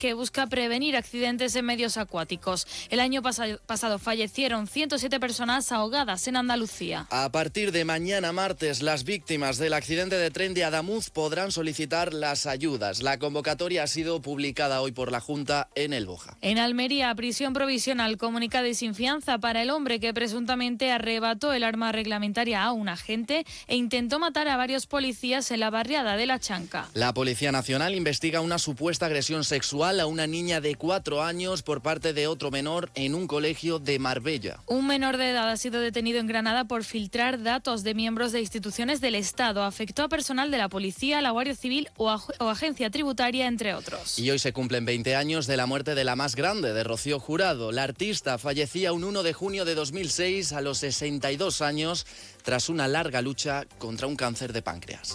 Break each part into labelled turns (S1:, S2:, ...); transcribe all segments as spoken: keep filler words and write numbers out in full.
S1: que busca prevenir accidentes en medios acuáticos. El año pas- pasado fallecieron ciento siete personas ahogadas en Andalucía.
S2: A partir de mañana martes, las víctimas del accidente de tren de Adamuz podrán solicitar las ayudas. La convocatoria ha sido publicada hoy por la Junta en El Boja.
S1: En Almería, prisión provisional comunicada y sin fianza para el hombre que presuntamente arrebató el arma reglamentaria a un agente e intentó matar a varios policías en la barriada de La Chanca.
S2: La Policía Nacional investiga una supuesta agresión sexual a una niña de cuatro años por parte de otro menor en un colegio de Marbella.
S1: Un menor de edad ha sido detenido en Granada por filtrar datos de miembros de instituciones del Estado. Afectó a personal de la policía, la Guardia Civil o, aj- o agencia tributaria, entre otros.
S2: Y hoy se cumplen veinte años de la muerte de la más grande, de Rocío Jurado. La artista fallecía un uno de junio de dos mil seis a los sesenta y dos años tras una larga lucha contra un cáncer de páncreas.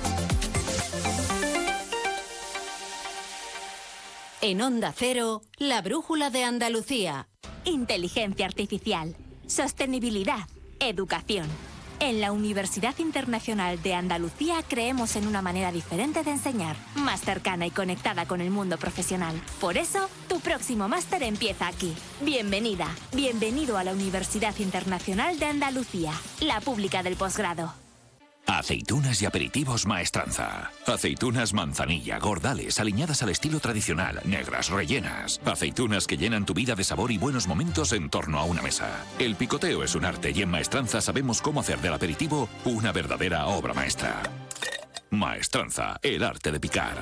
S3: En Onda Cero, la brújula de Andalucía.
S4: Inteligencia artificial, sostenibilidad, educación. En la Universidad Internacional de Andalucía creemos en una manera diferente de enseñar, más cercana y conectada con el mundo profesional. Por eso, tu próximo máster empieza aquí. Bienvenida, bienvenido a la Universidad Internacional de Andalucía, la pública del posgrado.
S5: Aceitunas y aperitivos Maestranza. Aceitunas manzanilla, gordales, aliñadas al estilo tradicional, negras, rellenas. Aceitunas que llenan tu vida de sabor y buenos momentos en torno a una mesa. El picoteo es un arte y en Maestranza sabemos cómo hacer del aperitivo una verdadera obra maestra. Maestranza, el arte de picar.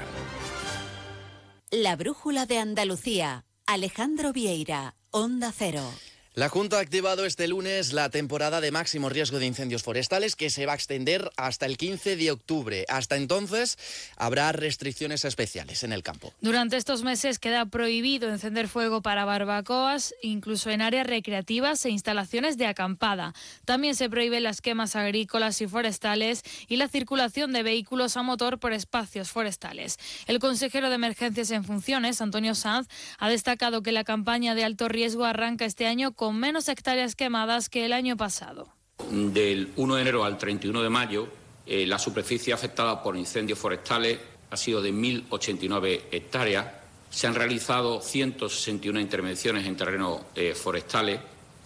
S3: La brújula de Andalucía. Alejandro Vieira, Onda Cero.
S2: La Junta ha activado este lunes la temporada de máximo riesgo de incendios forestales que se va a extender hasta el quince de octubre. Hasta entonces habrá restricciones especiales en el campo.
S1: Durante estos meses queda prohibido encender fuego para barbacoas, incluso en áreas recreativas e instalaciones de acampada. También se prohíben las quemas agrícolas y forestales y la circulación de vehículos a motor por espacios forestales. El consejero de Emergencias en funciones, Antonio Sanz, ha destacado que la campaña de alto riesgo arranca este año con con menos hectáreas quemadas que el año pasado.
S6: Del uno de enero al treinta y uno de mayo, eh, la superficie afectada por incendios forestales ha sido de mil ochenta y nueve hectáreas. Se han realizado ciento sesenta y una intervenciones en terrenos eh, forestales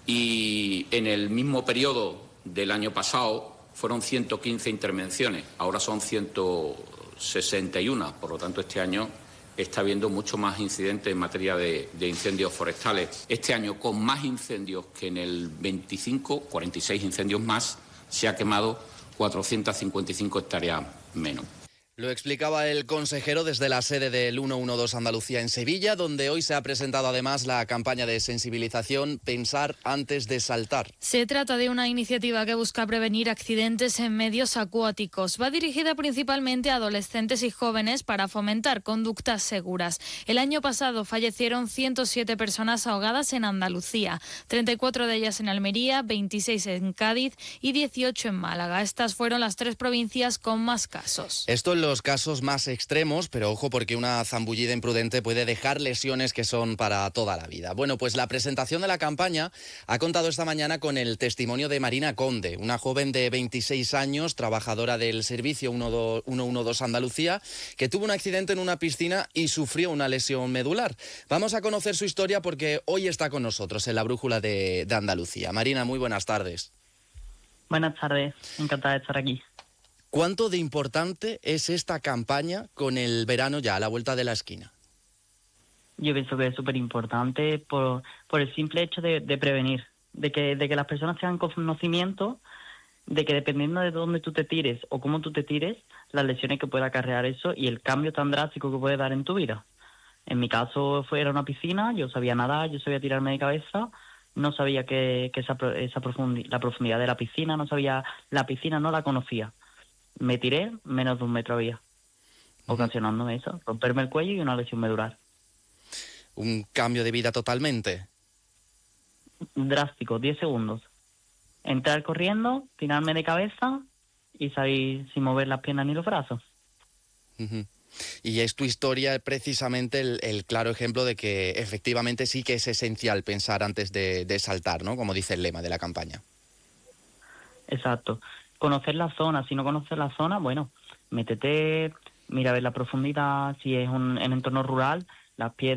S6: y en el mismo periodo del año pasado fueron ciento quince intervenciones, ahora son ciento sesenta y uno, por lo tanto este año está habiendo mucho más incidentes en materia de, de incendios forestales. Este año, con más incendios que en el veinticinco, cuarenta y seis incendios más, se ha quemado cuatrocientas cincuenta y cinco hectáreas menos.
S2: Lo explicaba el consejero desde la sede del ciento doce Andalucía en Sevilla, donde hoy se ha presentado además la campaña de sensibilización Pensar antes de saltar.
S1: Se trata de una iniciativa que busca prevenir accidentes en medios acuáticos. Va dirigida principalmente a adolescentes y jóvenes para fomentar conductas seguras. El año pasado fallecieron ciento siete personas ahogadas en Andalucía, treinta y cuatro de ellas en Almería, veintiséis en Cádiz y dieciocho en Málaga. Estas fueron las tres provincias con más casos.
S2: Esto en los casos más extremos, pero ojo porque una zambullida imprudente puede dejar lesiones que son para toda la vida. Bueno, pues la presentación de la campaña ha contado esta mañana con el testimonio de Marina Conde, una joven de veintiséis años, trabajadora del servicio ciento doce Andalucía, que tuvo un accidente en una piscina y sufrió una lesión medular. Vamos a conocer su historia porque hoy está con nosotros en la brújula de, de Andalucía. Marina, muy buenas tardes.
S7: Buenas tardes, encantada de estar aquí.
S2: ¿Cuánto de importante es esta campaña con el verano ya a la vuelta de la esquina?
S7: Yo pienso que es súper importante por, por el simple hecho de, de prevenir, de que, de que las personas tengan conocimiento de que dependiendo de dónde tú te tires o cómo tú te tires, las lesiones que puede acarrear eso y el cambio tan drástico que puede dar en tu vida. En mi caso fue, era una piscina, yo sabía nadar, yo sabía tirarme de cabeza, no sabía que, que esa, esa profundi, la profundidad de la piscina, no sabía, la piscina no la conocía. Me tiré, menos de un metro había, ocasionándome eso, romperme el cuello y una lesión medular.
S2: Un cambio de vida totalmente.
S7: Drástico, diez segundos. Entrar corriendo, tirarme de cabeza y salir sin mover las piernas ni los brazos.
S2: Uh-huh. Y es tu historia precisamente el, el claro ejemplo de que efectivamente sí que es esencial pensar antes de, de saltar, ¿no? Como dice el lema de la campaña.
S7: Exacto. Conocer la zona, si no conoces la zona, bueno, métete, mira a ver la profundidad, si es un en entorno rural, las piedras.